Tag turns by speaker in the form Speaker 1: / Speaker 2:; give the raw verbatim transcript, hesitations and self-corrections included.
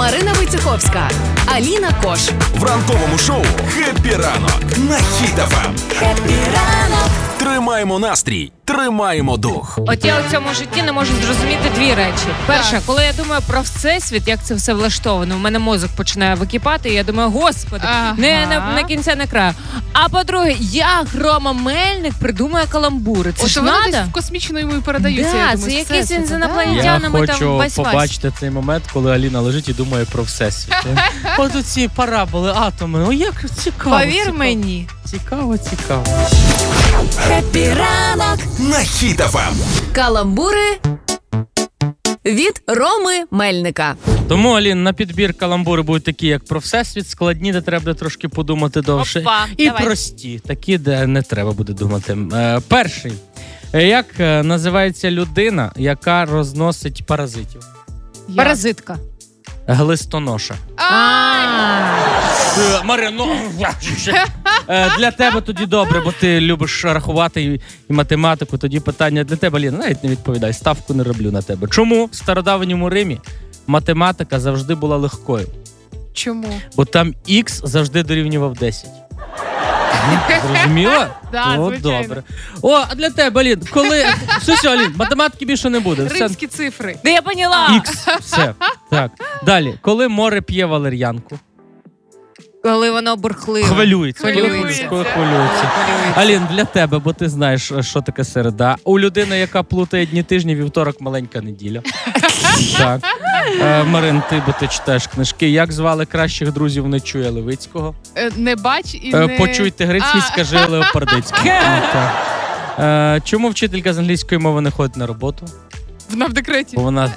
Speaker 1: Марина Войцеховська, Аліна Кош.
Speaker 2: В ранковому шоу «Хеппі ранок» на Хіт еф ем.
Speaker 1: Хеппі ранок.
Speaker 2: Тримаємо настрій, тримаємо дух.
Speaker 3: От я у цьому житті не можу зрозуміти дві речі. Перша, коли я думаю про всесвіт, як це все влаштовано, у мене мозок починає википати, і я думаю, господи,
Speaker 4: Ага.
Speaker 3: не на, на кінця не краю. А по-друге, як Рома Мельник придумує каламбури? Це
Speaker 4: От
Speaker 3: ж
Speaker 4: вони
Speaker 3: надо?
Speaker 4: десь в космічну йому і передаються.
Speaker 3: Да,
Speaker 4: я
Speaker 3: це
Speaker 4: думаю,
Speaker 3: якийсь він з
Speaker 4: всесвіт, да?
Speaker 3: інопланетянами.
Speaker 5: Я
Speaker 3: там
Speaker 5: хочу
Speaker 3: вась-вась.
Speaker 5: побачити цей момент, коли Аліна лежить і думає про всесвіт. От оці параболи, атоми. О, як цікаво.
Speaker 3: Повір
Speaker 5: цікаво.
Speaker 3: мені.
Speaker 5: Цікаво, цікаво.
Speaker 1: Хеппі ранок.
Speaker 2: На Хіт еф ем.
Speaker 1: Каламбури від Роми Мельника.
Speaker 5: Тому, Алін, на підбір каламбури будуть такі, як про всесвіт, складні, де треба буде трошки подумати довше.
Speaker 3: Опа,
Speaker 5: і
Speaker 3: давай.
Speaker 5: прості, такі, де не треба буде думати. Е, перший. Е, Як е, називається людина, яка розносить паразитів?
Speaker 4: Я.
Speaker 3: Паразитка.
Speaker 5: Глистоноша. Е, Марино, е, для тебе тоді добре, бо ти любиш рахувати і, і математику. Тоді питання для тебе, Ліна, навіть не відповідай. Ставку не роблю на тебе. Чому в стародавньому Римі математика завжди була легкою?
Speaker 4: Чому?
Speaker 5: Бо там х завжди дорівнював десять. Зрозуміла?
Speaker 4: Да,
Speaker 5: О,
Speaker 4: звичайно.
Speaker 5: добре. О, а для тебе, Алін, коли... Все, все, Алін, математики більше не буде. Все.
Speaker 4: Римські цифри.
Speaker 3: Да я поняла.
Speaker 5: Х, все. Так. Далі. Коли море п'є валер'янку?
Speaker 3: Коли воно бурхливе.
Speaker 5: Хвилюється. Коли
Speaker 4: Хвилюється.
Speaker 5: Коли хвилюється. Алін, для тебе, бо ти знаєш, що таке середа. У людини, яка плутає дні тижні, вівторок маленька неділя. Так. Е, Марин, ти, бо ти читаєш книжки. Як звали кращих друзів Нечуя Левицького?
Speaker 4: Е, Не бач і
Speaker 5: Е,
Speaker 4: не...
Speaker 5: Почуй тигрицький,
Speaker 4: А.
Speaker 5: скажи Леопардицький. Ну, так. Е, Чому вчителька з англійської мови не ходить на роботу?
Speaker 4: Вона в декреті.
Speaker 5: Бо вона